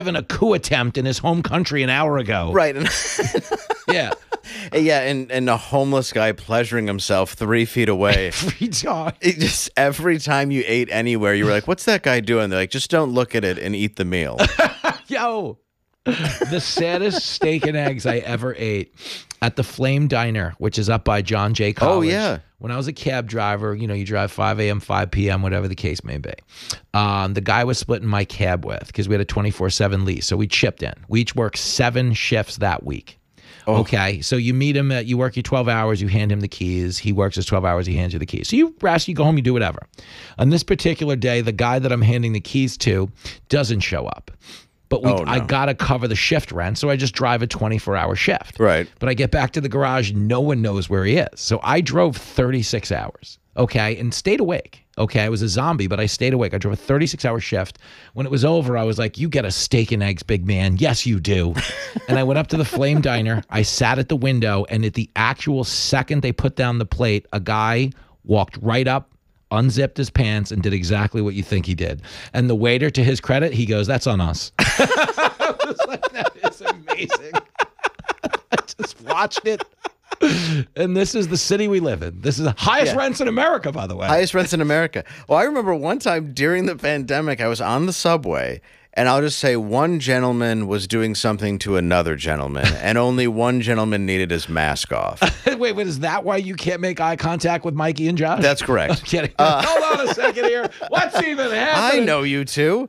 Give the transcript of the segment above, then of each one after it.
having a coup attempt in his home country an hour ago. Right. And Yeah. yeah, and a homeless guy pleasuring himself 3 feet away. Every time. Every time you ate anywhere, you were like, what's that guy doing? They're like, just don't look at it and eat the meal. Yo, the saddest steak and eggs I ever ate at the Flame Diner, which is up by John Jay College. Oh, yeah. When I was a cab driver, you drive 5 a.m., 5 p.m., whatever the case may be. The guy was splitting my cab with because we had a 24/7 lease. So we chipped in. We each worked 7 shifts that week. Oh. Okay, so you meet him, you work your 12 hours, you hand him the keys. He works his 12 hours, he hands you the keys. So you rest, you go home, you do whatever. On this particular day, the guy that I'm handing the keys to doesn't show up. But I got to cover the shift rent, so I just drive a 24-hour shift. Right. But I get back to the garage, no one knows where he is. So I drove 36 hours, okay, and stayed awake. Okay, I was a zombie, but I stayed awake. I drove a 36-hour shift. When it was over, I was like, you get a steak and eggs, big man. Yes, you do. And I went up to the Flame Diner. I sat at the window, and at the actual second they put down the plate, a guy walked right up, unzipped his pants, and did exactly what you think he did. And the waiter, to his credit, he goes, that's on us. I was like, that is amazing. I just watched it. And this is the city we live in. This is the highest rents in America, by the way. Highest rents in America. Well, I remember one time during the pandemic, I was on the subway, and I'll just say one gentleman was doing something to another gentleman, and only one gentleman needed his mask off. Wait, is that why you can't make eye contact with Mikey and Josh? That's correct. I'm kidding. Hold on a second here. What's even happening? I know you two.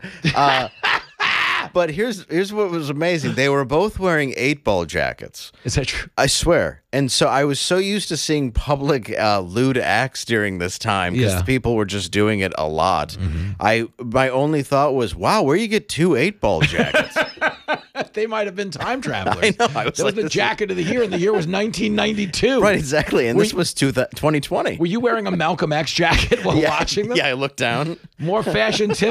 But here's what was amazing. They were both wearing 8-ball jackets. Is that true? I swear. And so I was so used to seeing public lewd acts during this time because people were just doing it a lot. Mm-hmm. My only thought was, wow, where you get 2 8-ball jackets? They might have been time travelers. I know. That was the jacket of the year, and the year was 1992. Right, exactly. And this was 2020. Were you wearing a Malcolm X jacket while watching them? Yeah, I looked down. More fashion tips.